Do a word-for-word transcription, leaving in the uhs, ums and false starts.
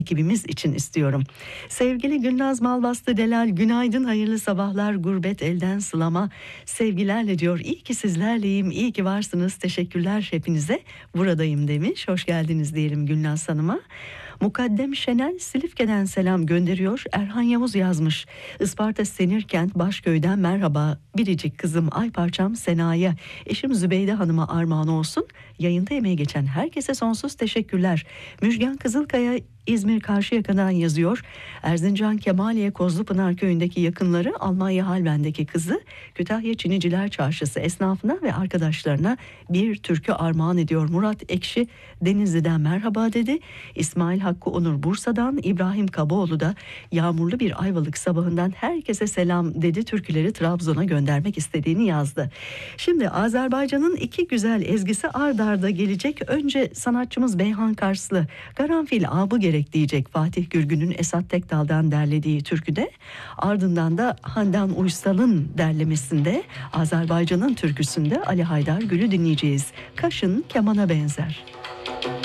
ekibimiz için istiyorum. Sevgili Gülnaz Malbastı Delal, günaydın, hayırlı sabahlar, gurbet elden sılama, sevgilerle diyor. İyi ki sizlerleyim, iyi ki varsınız, teşekkürler hepinize, buradayım demiş. Hoş geldiniz diyelim Gülnaz Hanım'a. Mukaddem Şenel Silifke'den selam gönderiyor. Erhan Yavuz yazmış. Isparta Senirkent Başköy'den merhaba. Biricik kızım Ayparçam Sena'ya, eşim Zübeyde Hanım'a armağan olsun. Yayında emeği geçen herkese sonsuz teşekkürler. Müjgan Kızılkaya İzmir Karşıyaka'dan yazıyor. Erzincan Kemaliye Kozlupınar köyündeki yakınları, Almanya Halben'deki kızı, Kütahya Çiniciler Çarşısı esnafına ve arkadaşlarına bir türkü armağan ediyor. Murat Ekşi Denizli'den merhaba dedi. İsmail Hakkı Onur Bursa'dan, İbrahim Kaboğlu da yağmurlu bir Ayvalık sabahından herkese selam dedi. Türküleri Trabzon'a göndermek istediğini yazdı. Şimdi Azerbaycan'ın iki güzel ezgisi ard arda gelecek. Önce sanatçımız Beyhan Karslı Karanfil Abı Gerek diyecek, Fatih Gürgün'ün Esat Tekdal'dan derlediği türküde. Ardından da Handan Uysal'ın derlemesinde Azerbaycan'ın türküsünde Ali Haydar Gül'ü dinleyeceğiz. Kaşın kemana benzer.